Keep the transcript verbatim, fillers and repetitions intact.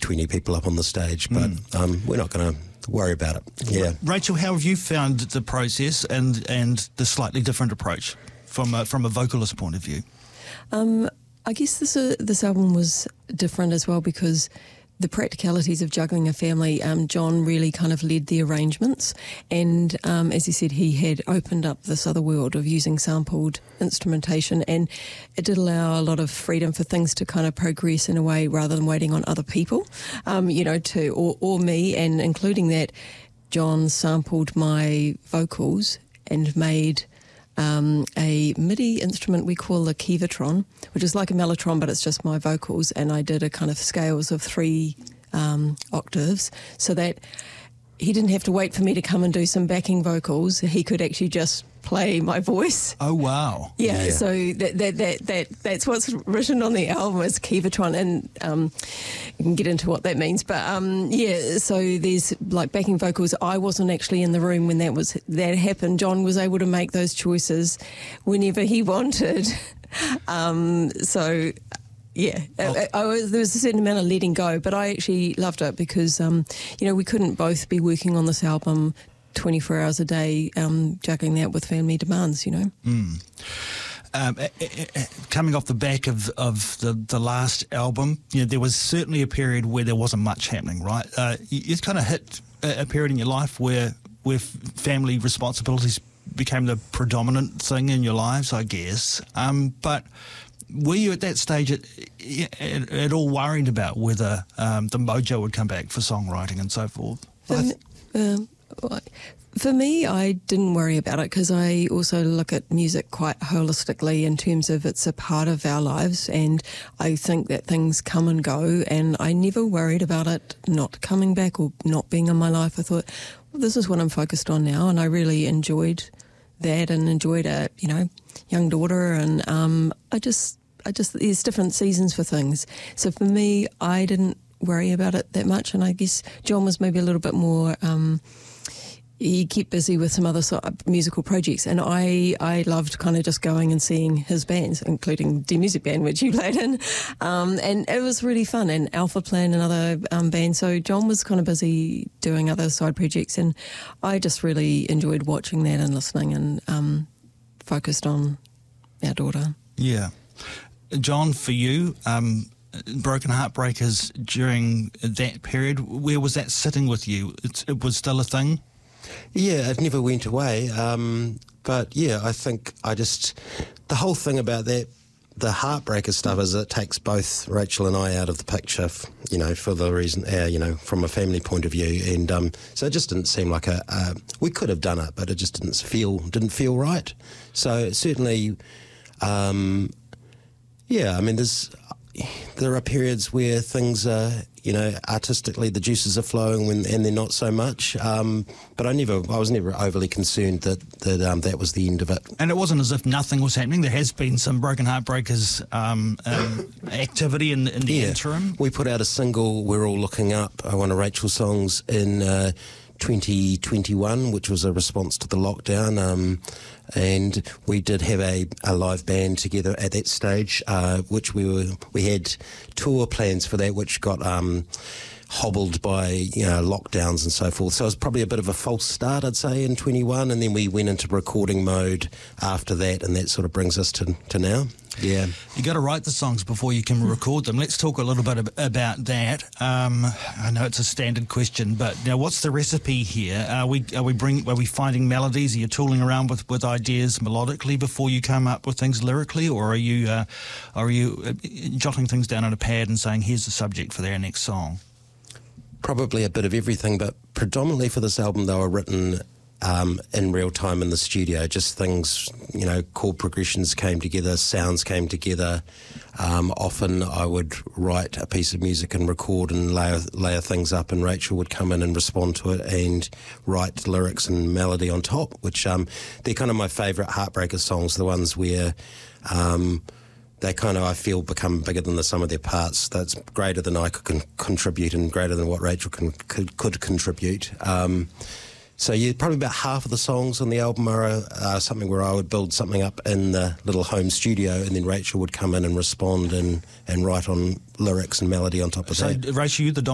twenty people up on the stage, but Mm. um, we're not going to worry about it. Yeah. Rachel, how have you found the process and, and the slightly different approach from a, from a vocalist point of view? Um, I guess this uh, this album was different as well because the practicalities of juggling a family, um, John really kind of led the arrangements, and um, as he said, he had opened up this other world of using sampled instrumentation, and it did allow a lot of freedom for things to kind of progress in a way rather than waiting on other people, um, you know, to or, or me, and including that, John sampled my vocals and made Um, a MIDI instrument we call the Kivatron, which is like a mellotron, but it's just my vocals, and I did a kind of scales of three um, octaves so that he didn't have to wait for me to come and do some backing vocals. He could actually just play my voice. Oh, wow. Yeah, Yeah. so that, that that that that's what's written on the album is Kivatron, and um, you can get into what that means. But um, yeah, so there's like backing vocals. I wasn't actually in the room when that was that happened. John was able to make those choices whenever he wanted. um, so. Yeah, Oh. I, I was, there was a certain amount of letting go, but I actually loved it because, um, you know, we couldn't both be working on this album twenty-four hours a day, um, juggling that with family demands, you know. Mm. Um, eh, eh, eh, coming off the back of, of the, the last album, you know, there was certainly a period where there wasn't much happening, right? Uh, you, you kind of hit a, a period in your life where where family responsibilities became the predominant thing in your lives, I guess. Um, but were you at that stage at, at, at all worried about whether um, the mojo would come back for songwriting and so forth? For, me, um, for me, I didn't worry about it because I also look at music quite holistically in terms of it's a part of our lives, and I think that things come and go, and I never worried about it not coming back or not being in my life. I thought, well, this is what I'm focused on now, and I really enjoyed that and enjoyed a, you know, young daughter, and um, I just, I just, there's different seasons for things. So for me, I didn't worry about it that much, and I guess John was maybe a little bit more, um, he kept busy with some other so- musical projects, and I, I loved kind of just going and seeing his bands, including the music band, which you played in, um, and it was really fun, and Alpha Plan, another um, band, so John was kind of busy doing other side projects, and I just really enjoyed watching that and listening, and um, focused on our daughter. Yeah. John, for you, um, Broken Heartbreakers during that period, where was that sitting with you? It, it was still a thing? Yeah, it never went away. Um, but yeah, I think I just, the whole thing about that, the Heartbreaker stuff is it takes both Rachel and I out of the picture, f- you know, for the reason, uh, you know, from a family point of view. And um, so it just didn't seem like a, uh, we could have done it, but it just didn't feel, didn't feel right. So certainly, um, yeah, I mean, there's, there are periods where things are, you know, artistically the juices are flowing when, and they're not so much. Um, but I never, I was never overly concerned that that um, that was the end of it. And it wasn't as if nothing was happening. There has been some Broken Heartbreakers um, um, activity in, in the yeah. interim. We put out a single, We're All Looking Up, uh, one of Rachel's songs in uh, twenty twenty-one, which was a response to the lockdown. Um, and we did have a, a live band together at that stage, uh, which we were we had tour plans for that, which got um, hobbled by you know lockdowns and so forth. So it was probably a bit of a false start, I'd say, in twenty-one, and then we went into recording mode after that, and that sort of brings us to to now. Yeah. You got to write the songs before you can record them. Let's talk a little bit ab- about that. Um, I know it's a standard question, but now what's the recipe here? Are we are we bring are we finding melodies? Are you tooling around with, with ideas melodically before you come up with things lyrically, or are you uh, are you uh, jotting things down on a pad and saying here's the subject for their next song? Probably a bit of everything, but predominantly for this album they were written Um, in real time in the studio. Just things, you know, chord progressions came together, sounds came together. Um, often I would write a piece of music and record and layer, layer things up, and Rachel would come in and respond to it and write lyrics and melody on top, which um, they're kind of my favourite Heartbreaker songs, the ones where um, they kind of, I feel, become bigger than the sum of their parts. That's greater than I could con- contribute and greater than what Rachel can, could, could contribute. Um, So yeah, probably about half of the songs on the album are uh, something where I would build something up in the little home studio, and then Rachel would come in and respond and, and write on lyrics and melody on top of So, that. Rachel, you the